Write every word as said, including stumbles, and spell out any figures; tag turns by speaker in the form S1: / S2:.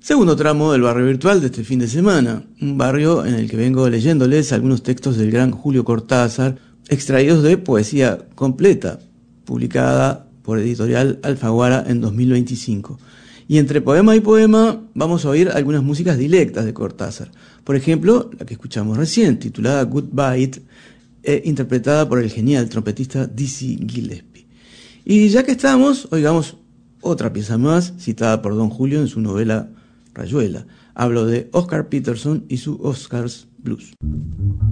S1: Segundo tramo del barrio virtual de este fin de semana, un barrio en el que vengo leyéndoles algunos textos del gran Julio Cortázar, extraídos de Poesía Completa, publicada por Editorial Alfaguara en dos mil veinticinco. Y entre poema y poema vamos a oír algunas músicas dilectas de Cortázar. Por ejemplo, la que escuchamos recién, titulada Goodbye, e interpretada por el genial trompetista Dizzy Gillespie. Y ya que estamos, oigamos otra pieza más, citada por Don Julio en su novela Rayuela. Hablo de Oscar Peterson y su Oscar's Blues.